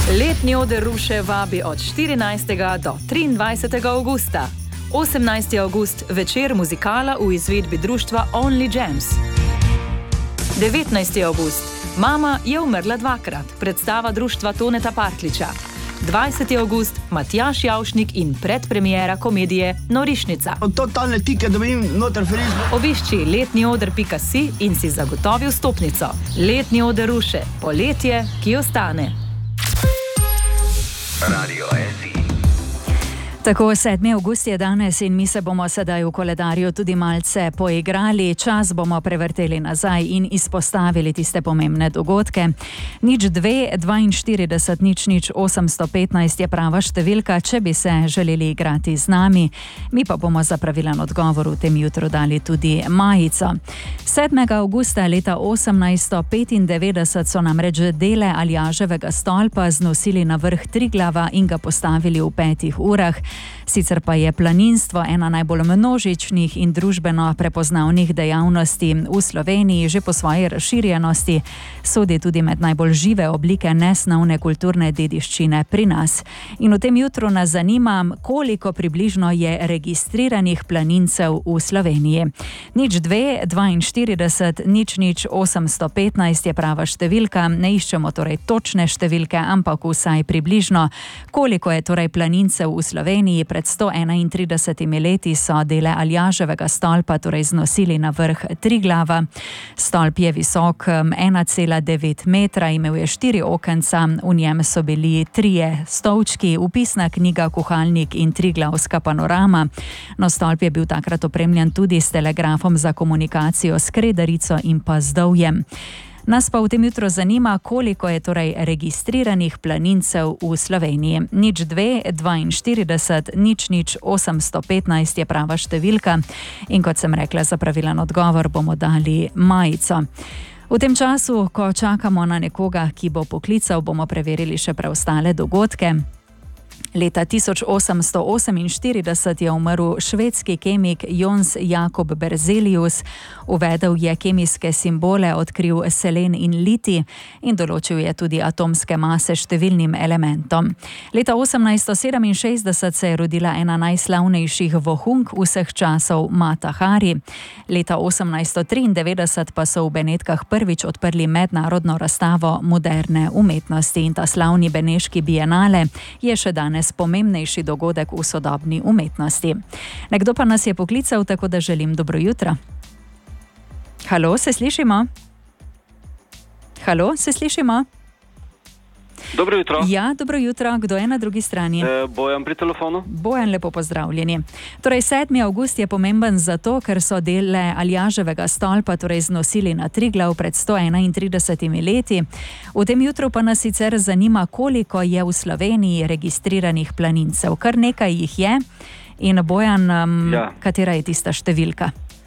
Letni oder Ruše vabi od 14. do 23. augusta. 18. august večer muzikala v izvedbi društva Only Jams. 19. august Mama je umrla dvakrat, predstava društva Toneta Partljiča. 20. august Matjaž Javšnik in predpremiera komedije Norišnica. Totalne tike dobim noter frizbo. Obišči letnioder.si in si zagotovi vstopnico. Letni oder Ruše, poletje, ki ostane. Radio SI. Tako, 7. avgust je danes in mi se bomo sedaj v koledarju tudi malce poigrali. Čas bomo prevrteli nazaj in izpostavili tiste pomembne dogodke. 0242 je prava številka, če bi se želeli igrati z nami. Mi pa bomo za pravilen odgovor v tem jutru dali tudi majico. 7. avgusta leta 1895 so namreč dele Aljaževega stolpa znosili na vrh Triglava in ga postavili v 5 urah. Sicer pa je planinstvo ena najbolj množičnih in družbeno prepoznavnih dejavnosti v Sloveniji, že po svoji razširjenosti sodi tudi med najbolj žive oblike nesnovne kulturne dediščine pri nas. In v tem jutru nas zanima, koliko približno je registriranih planincev v Sloveniji. 0242 815 je prava številka, ne iščemo torej točne številke, ampak vsaj približno. Koliko je torej planincev v Sloveniji? Pred 131 leti so dele Aljaževega stolpa torej znosili na vrh Triglava. Stolp je visok 1,9 metra, imel je 4 okenca, v njem so bili 3 stolčki, vpisna knjiga, kuhalnik in Triglavska panorama. No, stolp je bil takrat opremljen tudi s telegrafom za komunikacijo s Kredarico in pa z Dovjem. Nas pa v tem jutru zanima, koliko je torej registriranih planincev v Sloveniji. 0242 815 je prava številka in kot sem rekla, za pravilen odgovor bomo dali majico. V tem času, ko čakamo na nekoga, ki bo poklical, bomo preverili še preostale dogodke. Leta 1848 je umrl švedski kemik Jöns Jakob Berzelius. Uvedel je kemijske simbole, odkril selen in litij in določil je tudi atomske mase številnim elementom. Leta 1867 se je rodila ena najslavnejših vohunk vseh časov, Mata Hari. Leta 1893 pa so v Benetkah prvič odprli mednarodno razstavo moderne umetnosti in ta slavni beneški bienale je še danes pomembnejši dogodek v sodobni umetnosti. Nekdo pa nas je poklical, tako da želim dobro jutro. Halo, se slišimo? Halo, se slišimo? Dobro jutro. Ja, dobro jutro. Kdo je na drugi strani? Bojan pri telefonu. Bojan, lepo pozdravljeni. Torej, 7. avgust je pomemben zato, ker so dele Aljaževega stolpa torej znosili na Triglav pred 131 leti. V tem jutru pa nas sicer zanima, koliko je v Sloveniji registriranih planincev. Kar nekaj jih je. In Bojan, katera je tista številka?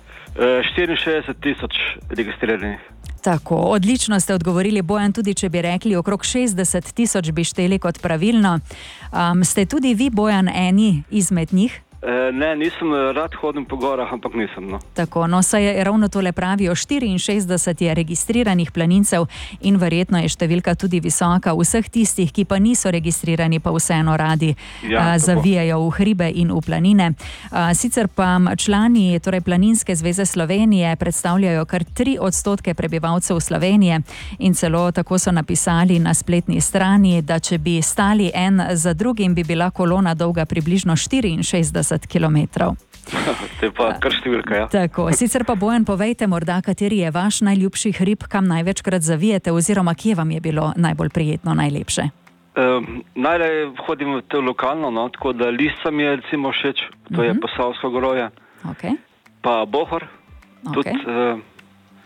64 tisoč registriranih. Tako, odlično ste odgovorili, Bojan, tudi če bi rekli okrog 60 tisoč bi šteli kot pravilno. Ste tudi vi, Bojan, eni izmed njih? Ne, nisem, rad hodim po gorah, ampak nisem. No. Tako, no, saj ravno tole pravijo, 64 je registriranih planincev in verjetno je številka tudi visoka. Vseh tistih, ki pa niso registrirani, pa vseeno radi zavijajo v hribe in v planine. Sicer pa člani torej Planinske zveze Slovenije predstavljajo kar 3% prebivalcev Slovenije in celo tako so napisali na spletni strani, da če bi stali en za drugim, bi bila kolona dolga približno 64 kilometrov. To je pa kar številka, ja. Tako, sicer pa Bojan, povejte morda, kateri je vaš najljubši hrib, kam največkrat zavijete oziroma kje vam je bilo najbolj prijetno, najlepše? Najraje hodim v to lokalno, no, tako da Lisca mi je recimo všeč, to je Posavsko gorovje, Okay. pa Bohor, tudi